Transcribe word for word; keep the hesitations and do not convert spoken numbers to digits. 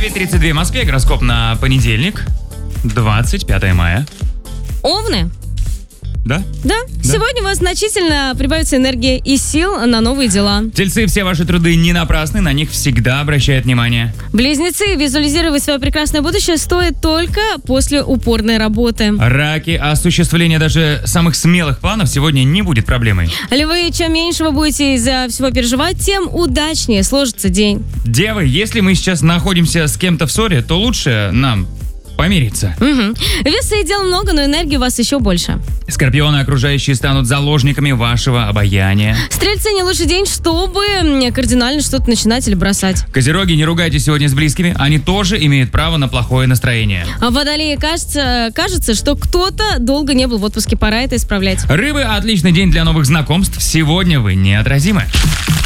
девять тридцать два в Москве. Гороскоп на понедельник, двадцать пятое мая. Овны. Да? Да. да. Сегодня у вас значительно прибавится энергия и сил на новые дела. Тельцы, все ваши труды не напрасны, на них всегда обращают внимание. Близнецы, визуализировать свое прекрасное будущее стоит только после упорной работы. Раки, осуществление даже самых смелых планов сегодня не будет проблемой. Львы, чем меньше вы будете из-за всего переживать, тем удачнее сложится день. Девы, если мы сейчас находимся с кем-то в ссоре, то лучше нам помириться. Угу. Веса и дел много, но энергии у вас еще больше. Скорпионы, окружающие станут заложниками вашего обаяния. Стрельцы, не лучший день, чтобы кардинально что-то начинать или бросать. Козероги, не ругайтесь сегодня с близкими, они тоже имеют право на плохое настроение. А водолеи, кажется, кажется, что кто-то долго не был в отпуске, пора это исправлять. Рыбы, отличный день для новых знакомств, сегодня вы неотразимы.